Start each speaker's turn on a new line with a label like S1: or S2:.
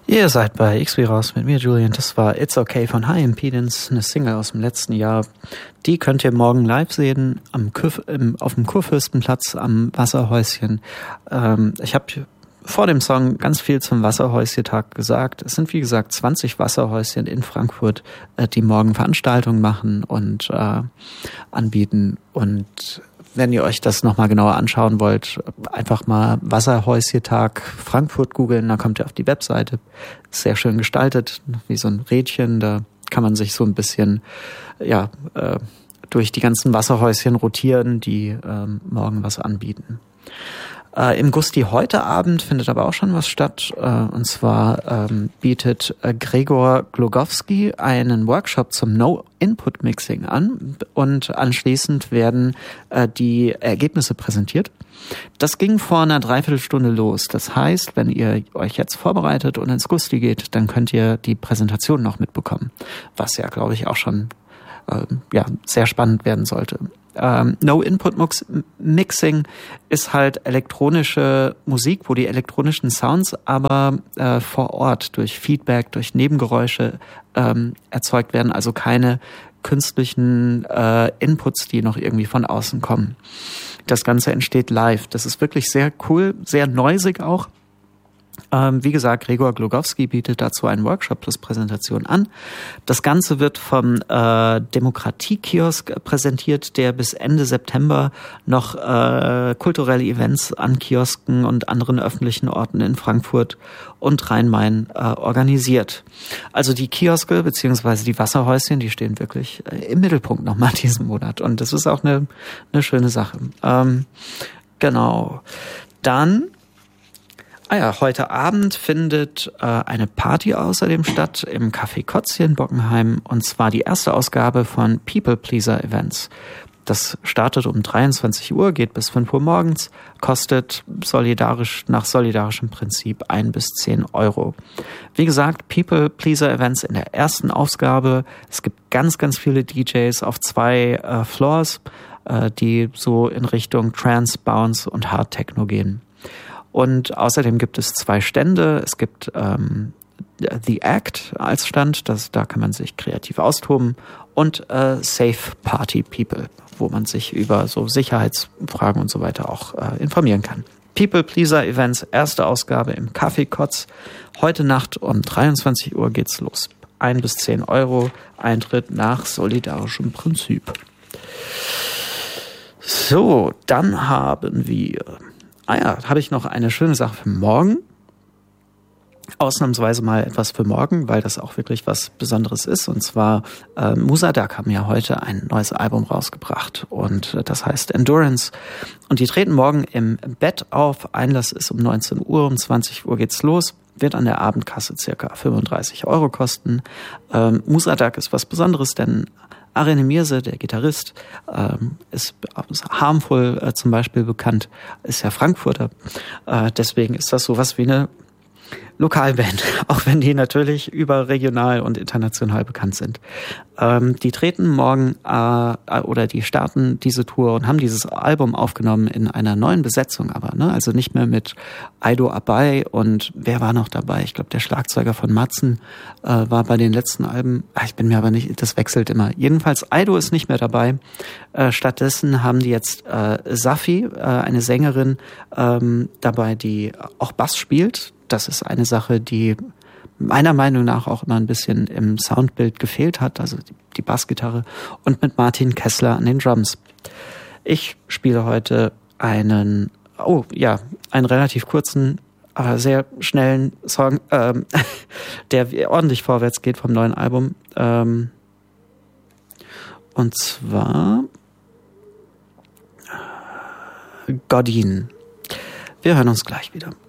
S1: Ihr seid bei X wie raus mit mir, Julian. Das war It's Okay von High Impedance, eine Single aus dem letzten Jahr. Die könnt ihr morgen live sehen auf dem Kurfürstenplatz am Wasserhäuschen. Ich habe vor dem Song ganz viel zum Wasserhäuschen-Tag gesagt. Es sind wie gesagt 20 Wasserhäuschen in Frankfurt, die morgen Veranstaltungen machen und anbieten. Und wenn ihr euch das nochmal genauer anschauen wollt, einfach mal Wasserhäuschen-Tag Frankfurt googeln, da kommt ihr auf die Webseite. Ist sehr schön gestaltet, wie so ein Rädchen. Da kann man sich so ein bisschen durch die ganzen Wasserhäuschen rotieren, die morgen was anbieten. Im Gusti heute Abend findet aber auch schon was statt. Und zwar bietet Gregor Glogowski einen Workshop zum No-Input-Mixing an. Und anschließend werden die Ergebnisse präsentiert. Das ging vor einer Dreiviertelstunde los. Das heißt, wenn ihr euch jetzt vorbereitet und ins Gusti geht, dann könnt ihr die Präsentation noch mitbekommen. Was ja, glaube ich, auch schon sehr spannend werden sollte. No-Input-Mixing ist halt elektronische Musik, wo die elektronischen Sounds aber vor Ort durch Feedback, durch Nebengeräusche erzeugt werden, also keine künstlichen Inputs, die noch irgendwie von außen kommen. Das Ganze entsteht live. Das ist wirklich sehr cool, sehr noisig auch. Wie gesagt, Gregor Glogowski bietet dazu einen Workshop plus Präsentation an. Das Ganze wird vom Demokratie-Kiosk präsentiert, der bis Ende September noch kulturelle Events an Kiosken und anderen öffentlichen Orten in Frankfurt und Rhein-Main organisiert. Also die Kioske beziehungsweise die Wasserhäuschen, die stehen wirklich im Mittelpunkt nochmal diesen Monat. Und das ist auch eine schöne Sache. Genau. Dann heute Abend findet eine Party außerdem statt im Café Kotz hier in Bockenheim, und zwar die erste Ausgabe von People Pleaser Events. Das startet um 23 Uhr, geht bis 5 Uhr morgens, kostet nach solidarischem Prinzip 1 bis 10 Euro. Wie gesagt, People Pleaser Events in der ersten Ausgabe. Es gibt ganz, ganz viele DJs auf 2 Floors, die so in Richtung Trance, Bounce und Hard Techno gehen. Und außerdem gibt es 2 Stände. Es gibt The Act als Stand, da kann man sich kreativ austoben, und Safe Party People, wo man sich über so Sicherheitsfragen und so weiter auch informieren kann. People Pleaser Events, erste Ausgabe im Café Kotz. Heute Nacht um 23 Uhr geht's los. 1 bis 10 Euro, Eintritt nach solidarischem Prinzip. So, dann haben wir... habe ich noch eine schöne Sache für morgen. Ausnahmsweise mal etwas für morgen, weil das auch wirklich was Besonderes ist. Und zwar Musadak haben ja heute ein neues Album rausgebracht. Und das heißt Endurance. Und die treten morgen im Bett auf. Einlass ist um 19 Uhr, um 20 Uhr geht's los. Wird an der Abendkasse circa 35 Euro kosten. Musadak ist was Besonderes, denn Arene Mirse, der Gitarrist, ist Harmful zum Beispiel bekannt, ist ja Frankfurter. Deswegen ist das sowas wie eine Lokalband, auch wenn die natürlich überregional und international bekannt sind. Die treten morgen oder die starten diese Tour und haben dieses Album aufgenommen in einer neuen Besetzung aber, ne? Also nicht mehr mit Aido Abai und wer war noch dabei? Ich glaube, der Schlagzeuger von Matzen war bei den letzten Alben. Ich bin mir aber nicht, das wechselt immer. Jedenfalls Aido ist nicht mehr dabei. Stattdessen haben die jetzt Safi, eine Sängerin, dabei, die auch Bass spielt. Das ist eine Sache, die meiner Meinung nach auch immer ein bisschen im Soundbild gefehlt hat, also die Bassgitarre, und mit Martin Kessler an den Drums. Ich spiele heute einen relativ kurzen, aber sehr schnellen Song, der ordentlich vorwärts geht vom neuen Album. Und zwar Godin. Wir hören uns gleich wieder.